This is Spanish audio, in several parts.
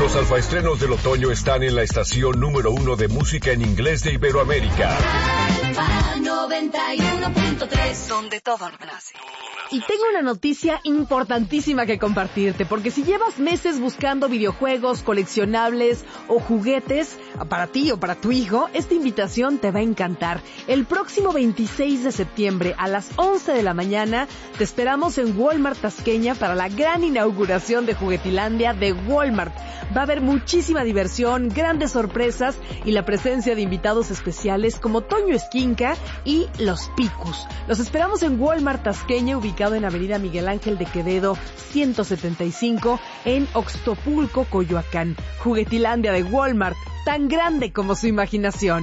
Los alfaestrenos del otoño están en la estación número 1 de música en inglés de Iberoamérica. Alfa 91.3, donde todo nace. Y tengo una noticia importantísima que compartirte, porque si llevas meses buscando videojuegos, coleccionables o juguetes para ti o para tu hijo, esta invitación te va a encantar. El próximo 26 de septiembre a las 11 de la mañana te esperamos en Walmart Tasqueña para la gran inauguración de Juguetilandia de Walmart. Va a haber muchísima diversión, grandes sorpresas y la presencia de invitados especiales como Toño Esquinca y Los Picus. Los esperamos en Walmart Tasqueña, ubicado en Avenida Miguel Ángel de Quevedo 175 en Oxtopulco, Coyoacán. Juguetilandia de Walmart, tan grande como su imaginación.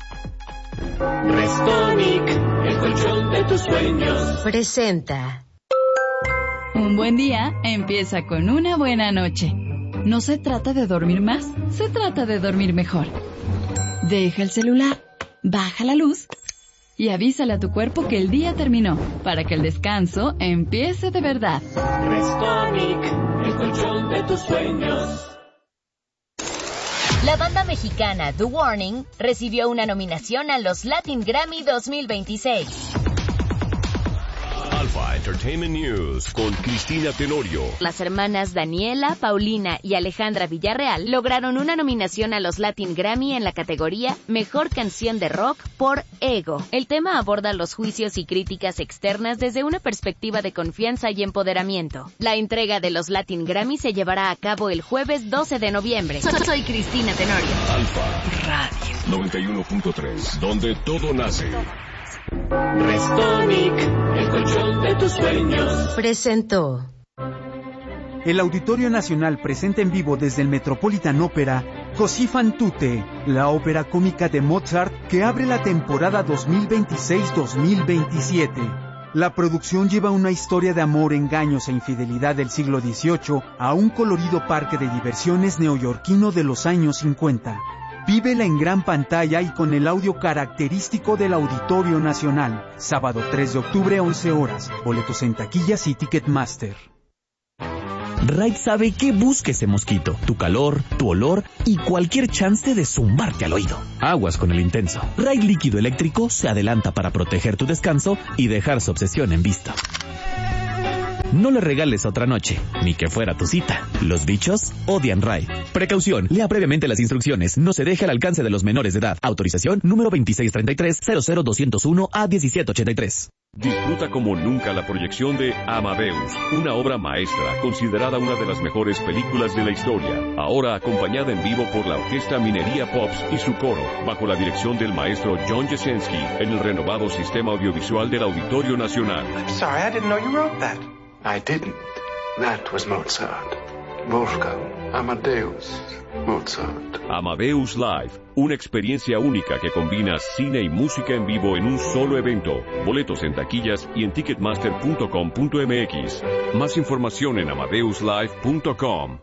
Restonic, el colchón de tus sueños, presenta. Un buen día empieza con una buena noche. No se trata de dormir más, se trata de dormir mejor. Deja el celular, baja la luz y avísale a tu cuerpo que el día terminó, para que el descanso empiece de verdad. Restonic, el colchón de tus sueños. La banda mexicana The Warning recibió una nominación a los Latin Grammy 2026. Alfa Entertainment News con Cristina Tenorio. Las hermanas Daniela, Paulina y Alejandra Villarreal lograron una nominación a los Latin Grammy en la categoría Mejor Canción de Rock por Ego. El tema aborda los juicios y críticas externas desde una perspectiva de confianza y empoderamiento. La entrega de los Latin Grammy se llevará a cabo el jueves 12 de noviembre. Soy Cristina Tenorio. Alfa Radio 91.3, donde todo nace. Restonic, el colchón de tus sueños, presentó. El Auditorio Nacional presenta en vivo desde el Metropolitan Opera Così fan tutte, la ópera cómica de Mozart que abre la temporada 2026-2027. La producción lleva una historia de amor, engaños e infidelidad del siglo XVIII a un colorido parque de diversiones neoyorquino de los años 50. Vívela en gran pantalla y con el audio característico del Auditorio Nacional. Sábado 3 de octubre, 11 horas. Boletos en taquillas y Ticketmaster. Raid sabe qué busca ese mosquito. Tu calor, tu olor y cualquier chance de zumbarte al oído. Aguas con el intenso. Raid líquido eléctrico se adelanta para proteger tu descanso y dejar su obsesión en vista. No le regales otra noche, ni que fuera tu cita. Los bichos odian Raid. Precaución, lea previamente las instrucciones. No se deje al alcance de los menores de edad. Autorización número 2633-00201-A1783. Disfruta como nunca la proyección de Amadeus, una obra maestra considerada una de las mejores películas de la historia. Ahora acompañada en vivo por la Orquesta Minería Pops y su coro, bajo la dirección del maestro John Jesensky, en el renovado sistema audiovisual del Auditorio Nacional. I'm sorry, I didn't know you wrote that. I didn't. That was Mozart. Wolfgang Amadeus Mozart. Amadeus Live, una experiencia única que combina cine y música en vivo en un solo evento. Boletos en taquillas y en ticketmaster.com.mx. Más información en amadeuslive.com.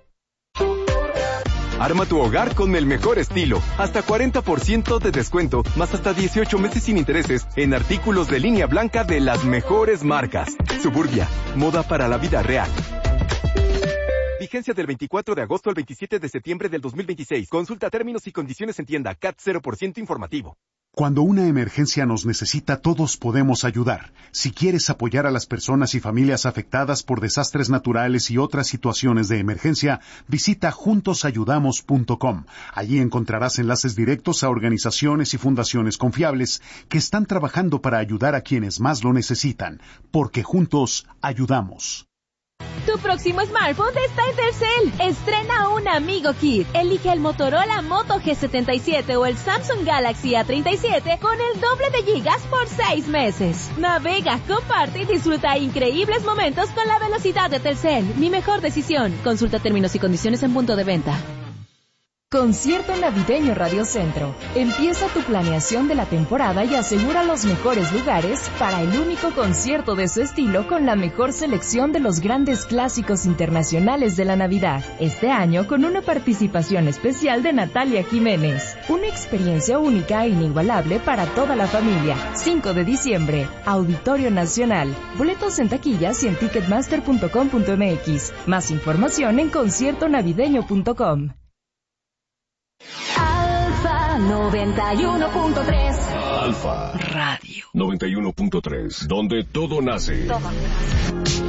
Arma tu hogar con el mejor estilo. Hasta 40% de descuento, más hasta 18 meses sin intereses en artículos de línea blanca de las mejores marcas. Suburbia, moda para la vida real. Vigencia del 24 de agosto al 27 de septiembre del 2026. Consulta términos y condiciones en tienda. CAT 0% informativo. Cuando una emergencia nos necesita, todos podemos ayudar. Si quieres apoyar a las personas y familias afectadas por desastres naturales y otras situaciones de emergencia, visita juntosayudamos.com. Allí encontrarás enlaces directos a organizaciones y fundaciones confiables que están trabajando para ayudar a quienes más lo necesitan, porque juntos ayudamos. Tu próximo smartphone está en Telcel. Estrena un Amigo Kit. Elige el Motorola Moto G77 o el Samsung Galaxy A37 con el doble de gigas por 6 meses. Navega, comparte y disfruta increíbles momentos con la velocidad de Telcel. Mi mejor decisión. Consulta términos y condiciones en punto de venta. Concierto Navideño Radio Centro. Empieza tu planeación de la temporada y asegura los mejores lugares para el único concierto de su estilo con la mejor selección de los grandes clásicos internacionales de la Navidad. Este año con una participación especial de Natalia Jiménez. Una experiencia única e inigualable para toda la familia. 5 de diciembre, Auditorio Nacional. Boletos en taquillas y en ticketmaster.com.mx. Más información en conciertonavideño.com. 91.3. Alfa Radio 91.3, donde todo nace.